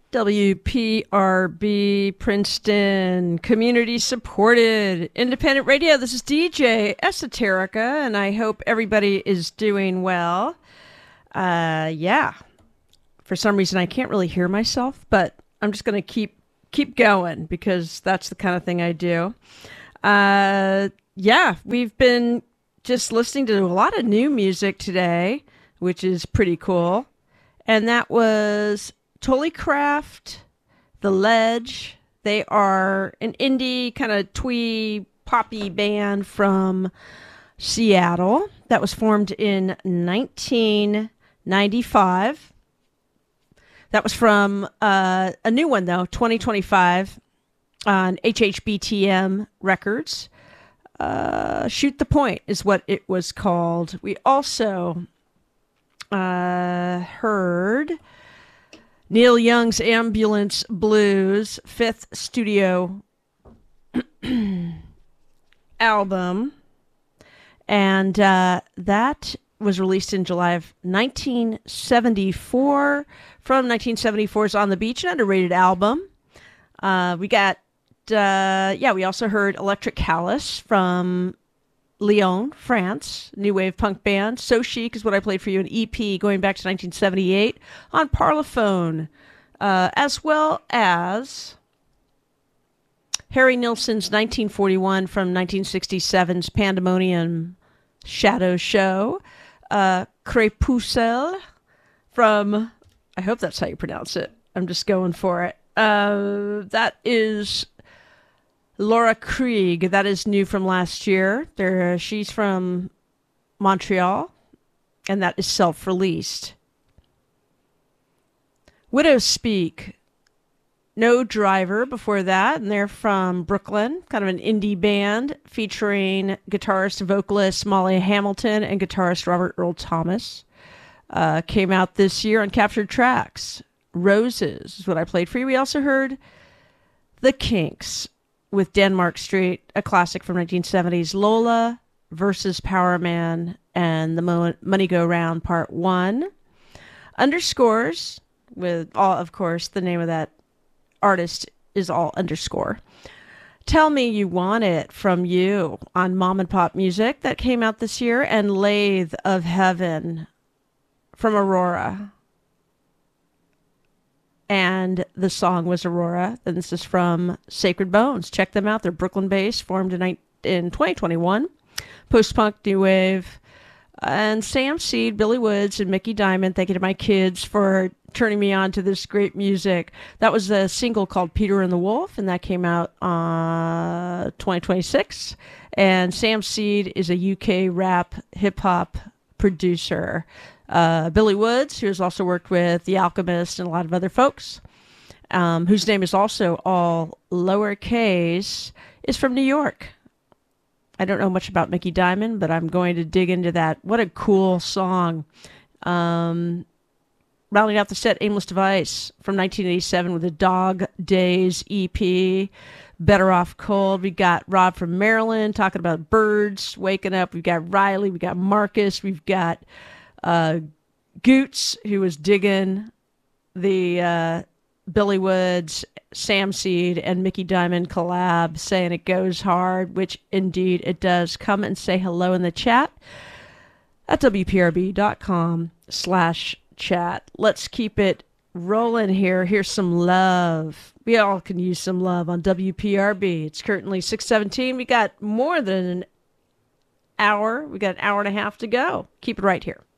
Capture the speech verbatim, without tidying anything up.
W P R B Princeton, community supported independent radio. This is D J Esoterica, and I hope everybody is doing well. Uh, yeah, for some reason I can't really hear myself, but I'm just going to keep keep going because that's the kind of thing I do. Uh, yeah, we've been just listening to a lot of new music today, which is pretty cool. And that was Tullycraft, The Ledge. They are an indie kind of twee poppy band from Seattle that was formed in nineteen ninety-five. That was from uh, a new one, though, twenty twenty-five on H H B T M Records. Uh, Shoot the Point is what it was called. We also uh, heard Neil Young's Ambulance Blues, fifth studio album. And uh, that was released in July of nineteen seventy-four from nineteen seventy-four's On the Beach, an underrated album. Uh, we got, uh, yeah, we also heard Electric Callus from Lyon, France, new wave punk band. So Chic is what I played for you, an E P going back to nineteen seventy-eight on Parlophone, uh, as well as Harry Nilsson's nineteen forty-one from nineteen sixty-seven's Pandemonium Shadow Show, uh, Crépuscule from, I hope that's how you pronounce it. I'm just going for it. Uh, that is Laura Krieg. That is new from last year. There, she's from Montreal, and that is self-released. Widows Speak, No Driver before that, and they're from Brooklyn, kind of an indie band featuring guitarist and vocalist Molly Hamilton and guitarist Robert Earl Thomas. Uh, came out this year on Captured Tracks. Roses is what I played for you. We also heard The Kinks with Denmark Street, a classic from nineteen seventies, Lola versus Power Man, and the Mo- Money Go Round Part one. Underscores, with all, of course, the name of that artist is all underscore. Tell Me You Want It from You on Mom and Pop Music, that came out this year, and Lathe of Heaven from Aurora. And the song was Aurora. And this is from Sacred Bones. Check them out. They're Brooklyn-based, formed in, in twenty twenty-one. Post-punk, new wave. And Sam Seed, Billy Woods, and Mickey Diamond. Thank you to my kids for turning me on to this great music. That was a single called Peter and the Wolf, and that came out uh, twenty twenty-six. And Sam Seed is a U K rap hip-hop producer. Uh, Billy Woods, who has also worked with The Alchemist and a lot of other folks, um, whose name is also all lowercase, is from New York. I don't know much about Mickey Diamond, but I'm going to dig into that. What a cool song. Um, rounding out the set, Aimless Device from nineteen eighty-seven with a Dog Days E P. Better Off Cold. We got Rob from Maryland talking about birds waking up. We've got Riley. We got Marcus. We've got Uh, Goots, who was digging the uh, Billy Woods, Sam Seed, and Mickey Diamond collab, saying it goes hard, which indeed it does. Come and say hello in the chat at wprb.com slash chat. Let's keep it rolling here. Here's some love. We all can use some love on W P R B. It's currently six seventeen. We got more than an hour. We got an hour and a half to go. Keep it right here.